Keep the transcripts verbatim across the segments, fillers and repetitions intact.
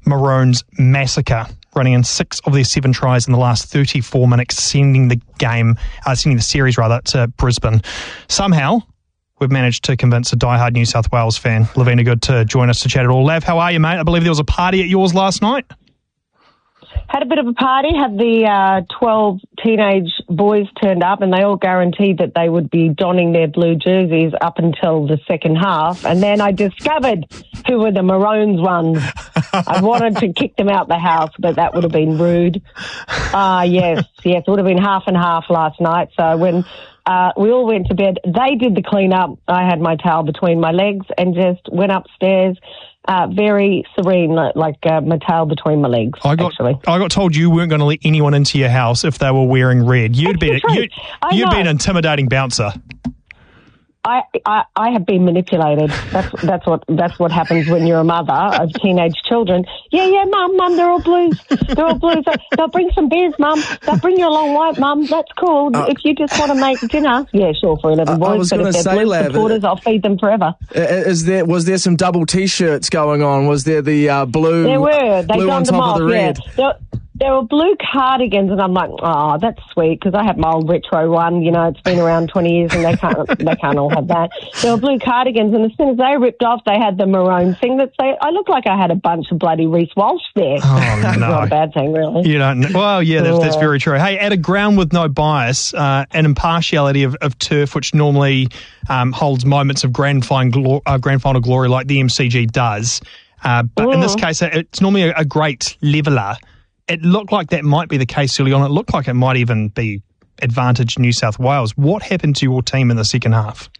Maroons massacre, running in six of their seven tries in the last thirty-four minutes, sending the game, uh, sending the series rather, to Brisbane. Somehow, we've managed to convince a diehard New South Wales fan, Lavina Good, to join us to chat it all. Lav, how are you, mate? I believe there was a party at yours last night. Had a bit of a party, had the uh, twelve teenage boys turned up, and they all guaranteed that they would be donning their blue jerseys up until the second half. And then I discovered who were the Maroons ones. I wanted to kick them out the house, but that would have been rude. Ah, uh, yes, yes, it would have been half and half last night. So when uh, we all went to bed, they did the clean up. I had my towel between my legs and just went upstairs. Uh, very serene, like uh, my tail between my legs, I got, actually. I got told you weren't going to let anyone into your house if they were wearing red. You'd been, you, you'd been an intimidating bouncer. I, I, I have been manipulated. That's that's what that's what happens when you're a mother of teenage children. Yeah, yeah, mum, mum, they're all blues. They're all blues. They'll bring some beers, mum. They'll bring you along white, mum. That's cool. Uh, if you just want to make dinner, yeah, sure, for eleven boys. I was but if they're say, blue Lav, supporters, I'll feed them forever. Is there was there some double T-shirts going on? Was there the uh, blue? There were. They blue on top off, of the red? Yeah. There were blue cardigans, and I'm like, oh, that's sweet, because I have my old retro one. You know, it's been around twenty years, and they can't they can't all have that. There were blue cardigans, and as soon as they ripped off, they had the maroon thing. That they, I looked like I had a bunch of bloody Reece Walsh there. Oh, That's no. not a bad thing, really. You don't know. Well, yeah, that's, yeah. that's very true. Hey, at a ground with no bias uh, and impartiality of, of turf, which normally um, holds moments of grand final, glo- uh, grand final glory like the M C G does, uh, but mm. in this case, it's normally a, a great leveller. It looked like that might be the case early on. It looked like it might even be advantage New South Wales. What happened to your team in the second half?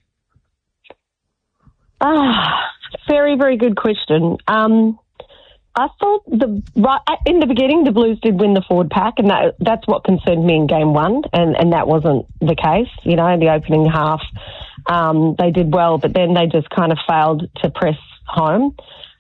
Ah, very, very good question. Um, I thought the right in the beginning the Blues did win the forward pack, and that, that's what concerned me in game one, and, and that wasn't the case. You know, in the opening half, um, they did well, but then they just kind of failed to press home.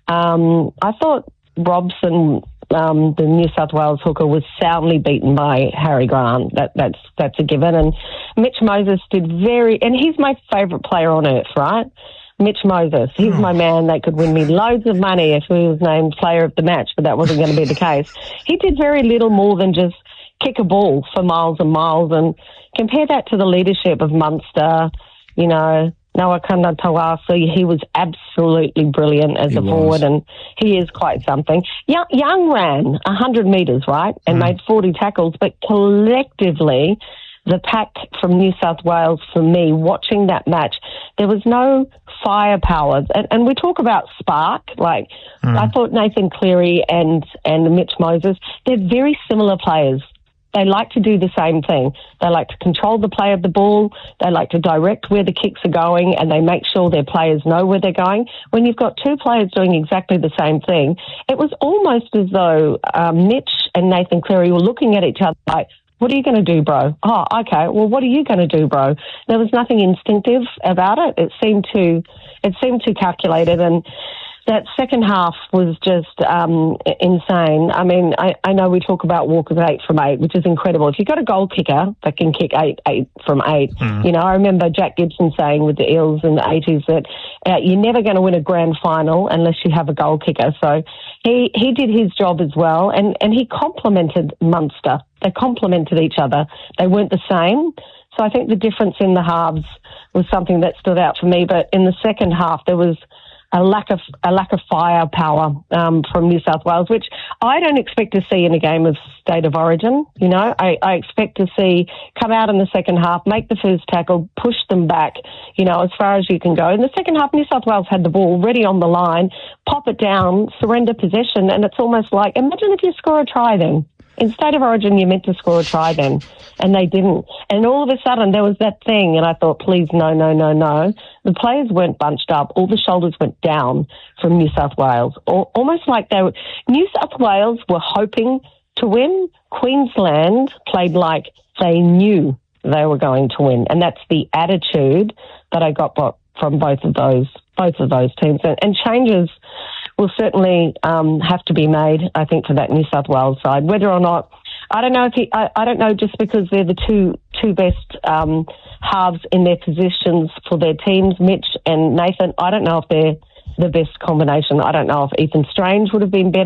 Um, I thought Robson, um, the New South Wales hooker, was soundly beaten by Harry Grant. That, that's that's a given. And Mitch Moses did very, and he's my favourite player on earth, right? Mitch Moses. He's my man. That could win me loads of money if he was named player of the match, but that wasn't going to be the case. He did very little more than just kick a ball for miles and miles, and compare that to the leadership of Munster, you know, Noah Kandawasa. He was absolutely brilliant as he a was. forward, and he is quite something. Young, Young ran one hundred metres, right, and mm. made forty tackles, but collectively, the pack from New South Wales, for me, watching that match, there was no firepower. And, and we talk about spark, like, mm. I thought Nathan Cleary and, and Mitch Moses, they're very similar players. They like to do the same thing. They like to control the play of the ball. They like to direct where the kicks are going, and they make sure their players know where they're going. When you've got two players doing exactly the same thing, it was almost as though um, Mitch and Nathan Cleary were looking at each other like, what are you going to do, bro? Oh, okay. Well, what are you going to do, bro? There was nothing instinctive about it. It seemed too, it seemed too calculated, and that second half was just um, insane. I mean, I, I know we talk about Walker's eight from eight, which is incredible. If you've got a goal kicker that can kick eight, eight from eight, mm. you know, I remember Jack Gibson saying with the Eels in the eighties that uh, you're never going to win a grand final unless you have a goal kicker. So he, he did his job as well, and, and he complimented Munster. They complemented each other. They weren't the same. So I think the difference in the halves was something that stood out for me. But in the second half, there was a lack of a lack of firepower um, from New South Wales, which I don't expect to see in a game of State of Origin. You know, I, I expect to see come out in the second half, make the first tackle, push them back, you know, as far as you can go. In the second half, New South Wales had the ball ready on the line, pop it down, surrender possession, and it's almost like, imagine if you score a try then. In State of Origin, you meant to score a try then, and they didn't. And all of a sudden, there was that thing, and I thought, please, no, no, no, no. The players weren't bunched up. All the shoulders went down from New South Wales, or, almost like they were. New South Wales were hoping to win. Queensland played like they knew they were going to win, and that's the attitude that I got from both of those, both of those teams. And, and changes will certainly um, have to be made, I think, for that New South Wales side. Whether or not, I don't know if he, I, I don't know, just because they're the two two best um, halves in their positions for their teams, Mitch and Nathan. I don't know if they're the best combination. I don't know if Ethan Strange would have been better.